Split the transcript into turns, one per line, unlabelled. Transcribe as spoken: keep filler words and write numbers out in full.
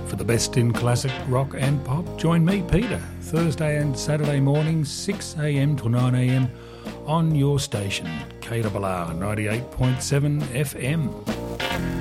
For the best in classic rock and pop, join me, Peter, Thursday and Saturday mornings, six a m to nine a m on your station, K R R ninety-eight point seven F M.